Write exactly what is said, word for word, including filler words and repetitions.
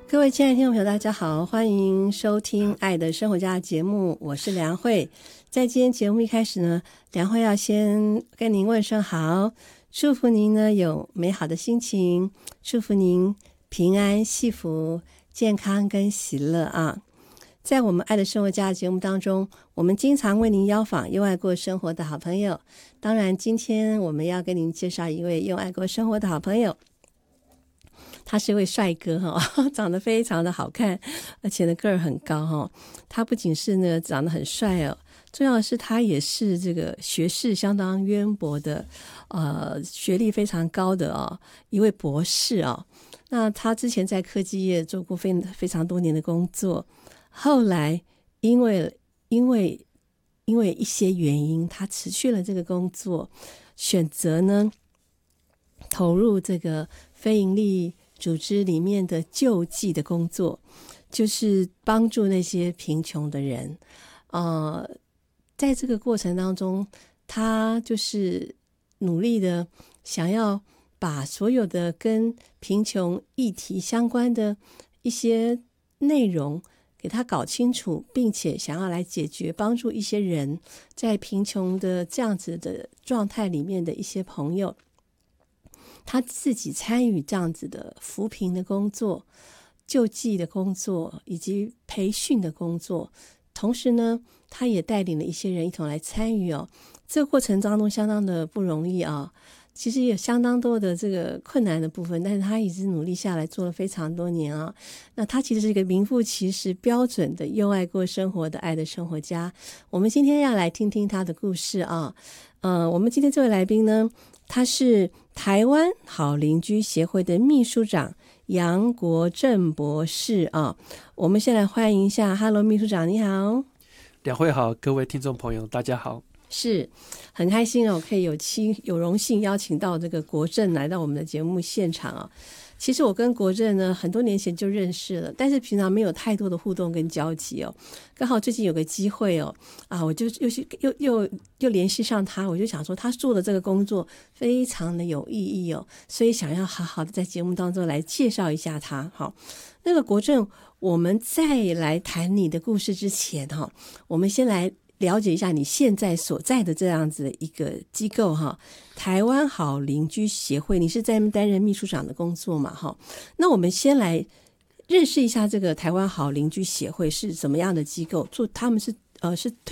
各位亲爱的听众朋友大家好，欢迎收听爱的生活家的节目，我是梁慧。在今天节目一开始呢，梁慧要先跟您问声好，祝福您呢有美好的心情，祝福您平安幸福健康跟喜乐啊。在我们爱的生活家的节目当中，我们经常为您邀访用爱过生活的好朋友，当然今天我们要跟您介绍一位用爱过生活的好朋友，他是一位帅哥哈，长得非常的好看，而且呢个儿很高哈。他不仅是呢长得很帅哦，重要的是他也是这个学识相当渊博的，呃，学历非常高的哦，一位博士哦。那他之前在科技业做过非非常多年的工作，后来因为因为因为一些原因，他辞去了这个工作，选择呢投入这个非营利组织里面的救济的工作，就是帮助那些贫穷的人。呃，在这个过程当中，他就是努力的想要把所有的跟贫穷议题相关的一些内容给他搞清楚，并且想要来解决，帮助一些人在贫穷的这样子的状态里面的一些朋友。他自己参与这样子的扶贫的工作、救济的工作以及培训的工作，同时呢他也带领了一些人一同来参与哦。这个过程当中相当的不容易啊，其实也有相当多的这个困难的部分，但是他一直努力下来，做了非常多年啊。那他其实是一个名副其实标准的用爱过生活的爱的生活家。我们今天要来听听他的故事啊。呃，我们今天这位来宾呢，他是台湾好邻居协会的秘书长杨国正博士啊。我们先来欢迎一下 Hello 秘书长，你好。 两位好，各位听众朋友大家好。 是很开心哦，可以有亲有荣幸邀请到这个国正来到我们的节目现场啊。其实我跟国正呢很多年前就认识了，但是平常没有太多的互动跟交集哦。刚好最近有个机会哦，啊，我就又又又又联系上他，我就想说他做的这个工作非常的有意义哦，所以想要好好的在节目当中来介绍一下他。好，那个国正，我们在来谈你的故事之前哈，我们先来了解一下你现在所在的这样子的一个机构哈，台湾好邻居协会，你是在担任秘书长的工作嘛哈？那我们先来认识一下这个台湾好邻居协会是怎么样的机构，做他们是呃是